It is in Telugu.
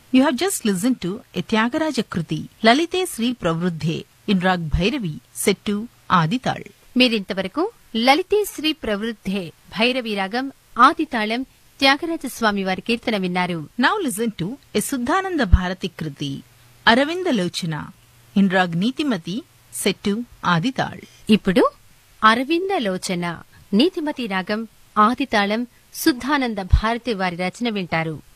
You have just listened to a Tyagaraja Kruti, Lalite Sri Pravruddhe, in Rag Bhairavi, set to Adital. మీరింతవరకు లలితే శ్రీ ప్రవృద్ధే భైరవి రాగం ఆదితాళం త్యాగరాజస్వామి వారి కీర్తన విన్నారు. Now listen to a Suddhananda Bharati Kruti, Aravinda Lochana, in Rag Nitimati, set to Adital. ఇప్పుడు అరవింద లోచన నీతిమతి రాగం ఆదితాళం శుద్ధానంద భారతి వారి రచన వింటారు.